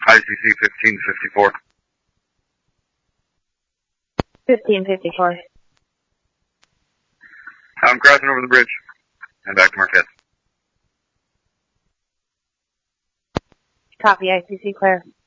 ICC 1554. 1554. I'm crossing over the bridge. And back to Marquette. Copy, ICC clear.